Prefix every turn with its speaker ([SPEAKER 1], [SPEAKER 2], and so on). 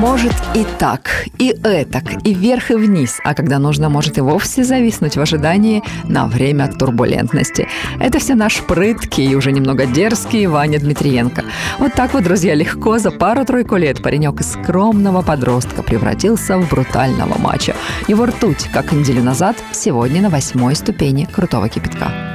[SPEAKER 1] Может и так, и этак, и вверх, и вниз, а когда нужно, может и вовсе зависнуть в ожидании на время турбулентности. Это все наш прыткий и уже немного дерзкий Ваня Дмитриенко. Вот так вот, друзья, легко за пару-тройку лет паренек из скромного подростка превратился в брутального мачо. Его ртуть, как неделю назад, сегодня на 8-й ступени крутого кипятка.